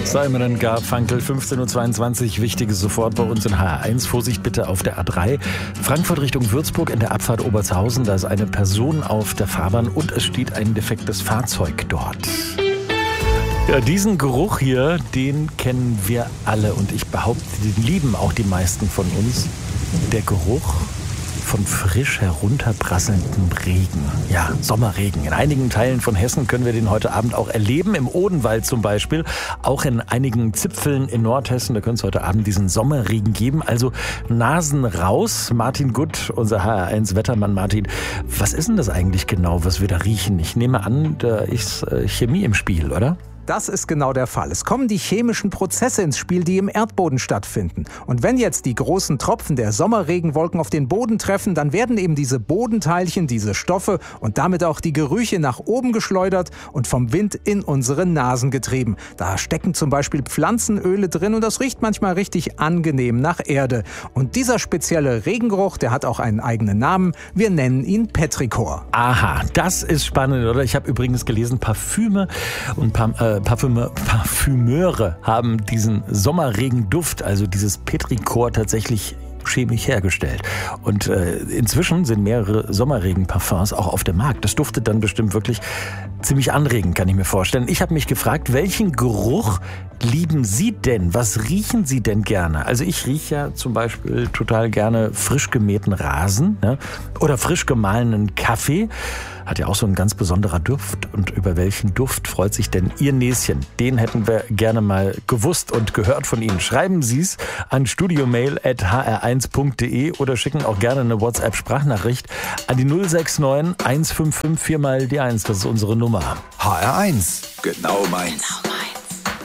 Simon & Garfunkel, 15.22 Uhr, wichtiges sofort bei uns in HR1. Vorsicht bitte auf der A3. Frankfurt Richtung Würzburg in der Abfahrt Obertshausen. Da ist eine Person auf der Fahrbahn und es steht ein defektes Fahrzeug dort. Ja, diesen Geruch hier, den kennen wir alle und ich behaupte, den lieben auch die meisten von uns. Der Geruch von frisch herunterprasselndem Regen. Ja, Sommerregen. In einigen Teilen von Hessen können wir den heute Abend auch erleben. Im Odenwald zum Beispiel. Auch in einigen Zipfeln in Nordhessen. Da könnte es heute Abend diesen Sommerregen geben. Also Nasen raus. Martin Gutt, unser HR1-Wettermann. Martin, was ist denn das eigentlich genau, was wir da riechen? Ich nehme an, da ist Chemie im Spiel, oder? Das ist genau der Fall. Es kommen die chemischen Prozesse ins Spiel, die im Erdboden stattfinden. Und wenn jetzt die großen Tropfen der Sommerregenwolken auf den Boden treffen, dann werden eben diese Bodenteilchen, diese Stoffe und damit auch die Gerüche nach oben geschleudert und vom Wind in unsere Nasen getrieben. Da stecken zum Beispiel Pflanzenöle drin und das riecht manchmal richtig angenehm nach Erde. Und dieser spezielle Regengeruch, der hat auch einen eigenen Namen. Wir nennen ihn Petrichor. Aha, das ist spannend, oder? Ich habe übrigens gelesen, Parfüme und Parfümeure haben diesen Sommerregenduft, also dieses Petrichor, tatsächlich chemisch hergestellt. Und inzwischen sind mehrere Sommerregenparfums auch auf dem Markt. Das duftet dann bestimmt wirklich ziemlich anregend, kann ich mir vorstellen. Ich habe mich gefragt, welchen Geruch lieben Sie denn? Was riechen Sie denn gerne? Also ich rieche ja zum Beispiel total gerne frisch gemähten Rasen, ne? Oder frisch gemahlenen Kaffee. Hat ja auch so ein ganz besonderer Duft. Und über welchen Duft freut sich denn Ihr Näschen? Den hätten wir gerne mal gewusst und gehört von Ihnen. Schreiben Sie es an studiomail@hr1.de oder schicken auch gerne eine WhatsApp-Sprachnachricht an die 069 155 4 mal die 1. Das ist unsere Nummer. HR1, genau meins.